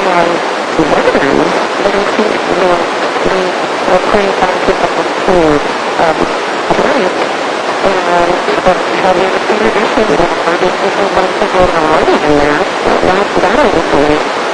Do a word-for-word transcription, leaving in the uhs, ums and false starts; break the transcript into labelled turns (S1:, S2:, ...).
S1: learn, but I think that we are putting some people to um, blank, and but have you ever seen an issue with that? These people want to go on and that, that's that